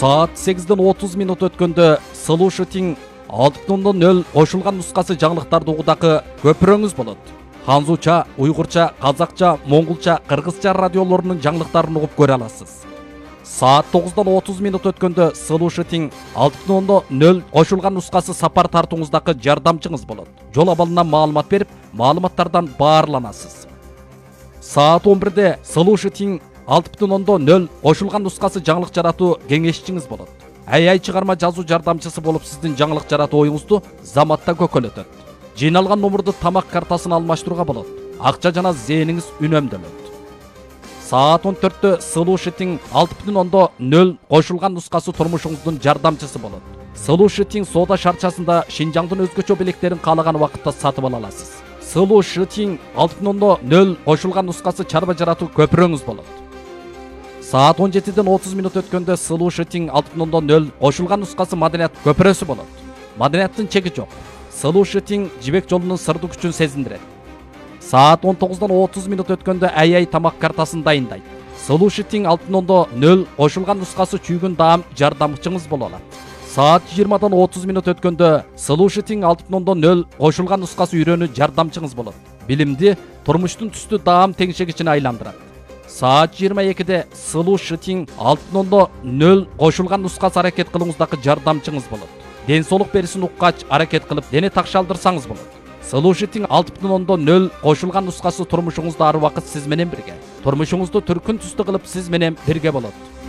Saat 8:30 өткөндө Слушатин 6:00 кошулган нускасы жаңылыктарды угудакы көпүрөңүз болот. Ханзуча, уйгурча, казакча, монголча, кыргызча радиолорунун жаңылыктарын угуп көрө аласыз. Saat 9:30 өткөндө Слушатин 6:00 кошулган нускасы сапар тартууңуздагы жардамчыңыз болот. Жол абалынан маалымат берип, маалыматтардан баарланасыз. Saat 11:00 Слушатин 6:00 кошулган нускасы жаңылык жаратуу кеңешчиңиз болот. Ай чыгарма жазуу жардамчысы болуп сиздин жаңылык жаратуу оюңузду заматта көкөлөтөт. Жыйналган номурду тамак картасын алмаштырууга болот. Акча жана зээниңиз үнөмдөлөт. Saat 14:00 Слушатин 6:00 кошулган нускасы турмушуңуздун жардамчысы болот. Слушатин соода шарчасында Шинжаңдын өзгөчө белектерин каалаган убакытта сатып ала аласыз. Слушатин 6:00 кошулган нускасы чарба жаратуу көпүрөңүз болот. Saat 17:30 өткөндө Слушатин 6:00 кошулган нускасы маданият көпүрөсү болот. Маданияттын чеги жок. Слушатин жибек жолунун сырдуу күчүн сезиндирет. Saat 19:30 өткөндө ай тамак картасын дайындайт. Слушатин 6:00 кошулган нускасы чүйгүн даам жардамчыңыз боло алат. Saat 20:30 өткөндө Слушатин 6:00 кошулган нускасы үйрөнүү жардамчыңыз болот. Билимди турмуштун түстүү даам теңшегичине айландырат. Saat 22:00 Слушатин 6:00 кошулган нускасы аракет кылууңуздагы жардамчыңыз болот. Ден соолук берисин уккач аракет кылып дене такшалдырсаңыз болот. Слушатин 6:00 кошулган нускасы турмушуңузда ар убакыт сиз менен бирге. Турмушуңузду түркүн түстүү кылып сиз менен бирге болот.